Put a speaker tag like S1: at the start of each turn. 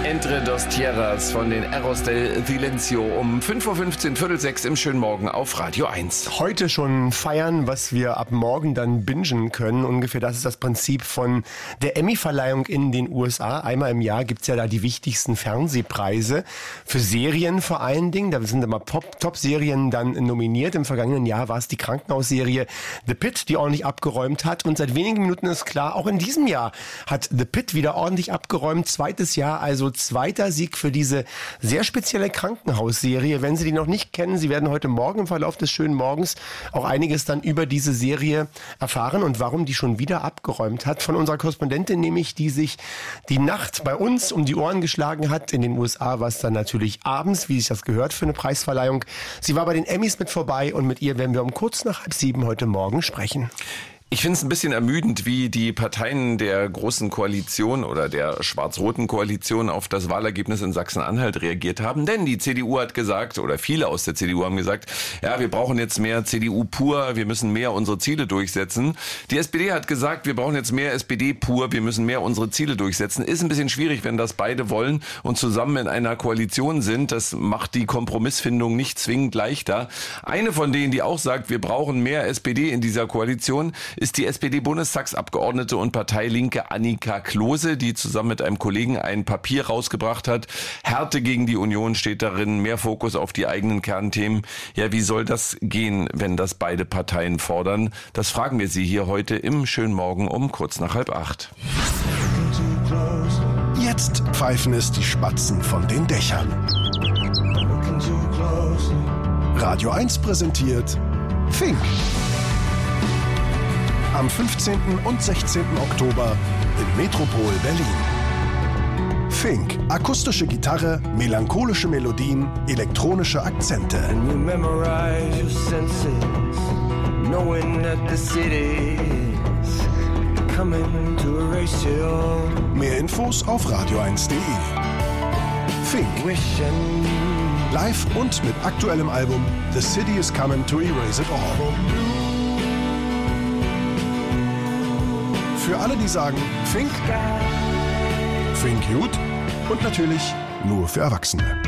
S1: Entre dos Tierras von den Eros del Silencio um 5.15 Uhr, 5:45 im schönen Morgen auf Radio 1.
S2: Heute schon feiern, was wir ab morgen dann bingen können. Ungefähr das ist das Prinzip von der Emmy-Verleihung in den USA. Einmal im Jahr gibt's ja da die wichtigsten Fernsehpreise für Serien vor allen Dingen. Da sind immer Top-Serien dann nominiert. Im vergangenen Jahr war es die Krankenhausserie The Pitt, die ordentlich abgeräumt hat. Und seit wenigen Minuten ist klar, auch in diesem Jahr hat The Pitt wieder ordentlich abgeräumt. Zweites Jahr, also zweiter Sieg für diese sehr spezielle Krankenhausserie. Wenn Sie die noch nicht kennen, Sie werden heute Morgen im Verlauf des schönen Morgens auch einiges dann über diese Serie erfahren und warum die schon wieder abgeräumt hat. Von unserer Korrespondentin nämlich, die sich die Nacht bei uns um die Ohren geschlagen hat. In den USA war es dann natürlich abends, wie sich das gehört für eine Preisverleihung. Sie war bei den Emmys mit vorbei und mit ihr werden wir um kurz nach 6:30 heute Morgen sprechen.
S1: Ich finde es ein bisschen ermüdend, wie die Parteien der Großen Koalition oder der schwarz-roten Koalition auf das Wahlergebnis in Sachsen-Anhalt reagiert haben. Denn die CDU hat gesagt, oder viele aus der CDU haben gesagt, ja, wir brauchen jetzt mehr CDU pur, wir müssen mehr unsere Ziele durchsetzen. Die SPD hat gesagt, wir brauchen jetzt mehr SPD pur, wir müssen mehr unsere Ziele durchsetzen. Ist ein bisschen schwierig, wenn das beide wollen und zusammen in einer Koalition sind. Das macht die Kompromissfindung nicht zwingend leichter. Eine von denen, die auch sagt, wir brauchen mehr SPD in dieser Koalition, ist die SPD-Bundestagsabgeordnete und Parteilinke Annika Klose, die zusammen mit einem Kollegen ein Papier rausgebracht hat. Härte gegen die Union steht darin, mehr Fokus auf die eigenen Kernthemen. Ja, wie soll das gehen, wenn das beide Parteien fordern? Das fragen wir Sie hier heute im schönen Morgen um kurz nach 7:30.
S3: Jetzt pfeifen es die Spatzen von den Dächern. Radio 1 präsentiert Fink. Am 15. und 16. Oktober im Metropol Berlin. Fink, akustische Gitarre, melancholische Melodien, elektronische Akzente. Mehr Infos auf radio1.de. Fink. Live und mit aktuellem Album The City is Coming to Erase It All. Für alle, die sagen Fink gut und natürlich nur für Erwachsene.